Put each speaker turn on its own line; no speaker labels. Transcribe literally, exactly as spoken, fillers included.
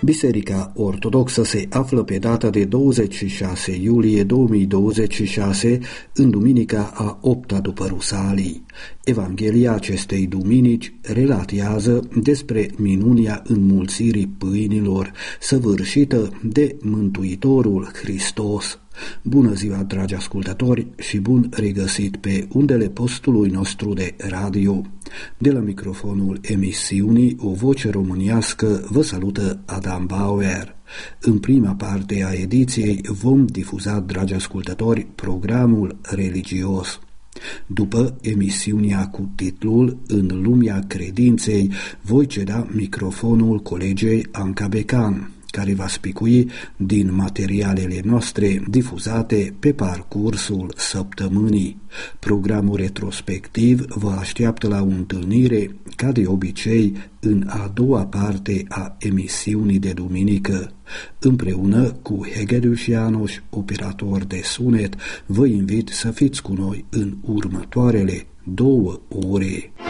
Biserica Ortodoxă se află pe data de douăzeci și șase iulie două mii douăzeci și șase în duminica a opta după Rusalii. Evanghelia acestei duminici relatează despre minunia înmulțirii pâinilor săvârșită de Mântuitorul Hristos. Bună ziua, dragi ascultători, și bun regăsit pe undele postului nostru de radio. De la microfonul emisiunii O Voce Românească vă salută Adam Bauer. În prima parte a ediției vom difuza, dragi ascultători, programul religios. După emisiunea cu titlul În lumea credinței, voi ceda microfonul colegei Anca Becan, care va spicui din materialele noastre difuzate pe parcursul săptămânii. Programul retrospectiv vă așteaptă la o întâlnire, ca de obicei, în a doua parte a emisiunii de duminică. Împreună cu Hegedus János, operator de sunet, vă invit să fiți cu noi în următoarele două ore.